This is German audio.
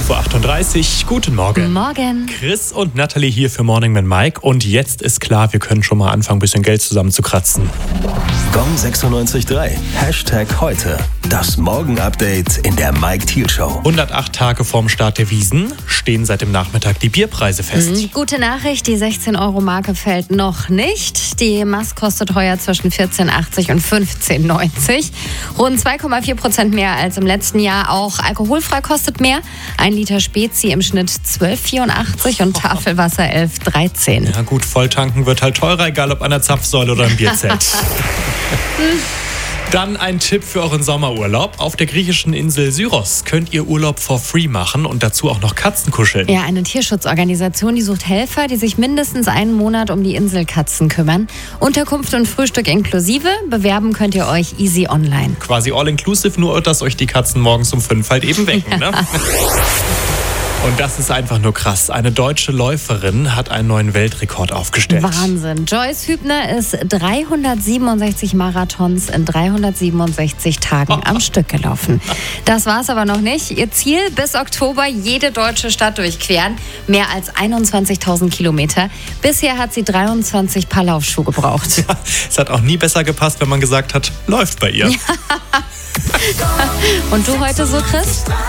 5.38 Uhr. Guten Morgen. Morgen. Chris und Natalie hier für Morning mit Mike. Und jetzt ist klar, wir können schon mal anfangen, ein bisschen Geld zusammenzukratzen. Gong 96.3. #heute. Das Morgen-Update in der Mike Thiel Show. 108 Tage vorm Start der Wiesn stehen seit dem Nachmittag die Bierpreise fest. Gute Nachricht, die 16-Euro-Marke fällt noch nicht. Die Mast kostet heuer zwischen 14,80 und 15,90. Rund 2,4% mehr als im letzten Jahr. Auch alkoholfrei kostet mehr. 1 Liter Spezi im Schnitt 12,84 und Tafelwasser 11,13. Ja gut, volltanken wird halt teurer, egal ob an der Zapfsäule oder im Bierzelt. Dann ein Tipp für euren Sommerurlaub. Auf der griechischen Insel Syros könnt ihr Urlaub for free machen und dazu auch noch Katzen kuscheln. Ja, eine Tierschutzorganisation, die sucht Helfer, die sich mindestens einen Monat um die Inselkatzen kümmern. Unterkunft und Frühstück inklusive. Bewerben könnt ihr euch easy online. Quasi all-inclusive, nur dass euch die Katzen morgens um 5 halt eben wecken. Ne? Und das ist einfach nur krass. Eine deutsche Läuferin hat einen neuen Weltrekord aufgestellt. Wahnsinn. Joyce Hübner ist 367 Marathons in 367 Tagen am Stück gelaufen. Das war's aber noch nicht. Ihr Ziel, bis Oktober jede deutsche Stadt durchqueren. Mehr als 21.000 Kilometer. Bisher hat sie 23 Paar Laufschuhe gebraucht. Ja, es hat auch nie besser gepasst, wenn man gesagt hat, läuft bei ihr. Und du heute so, Chris?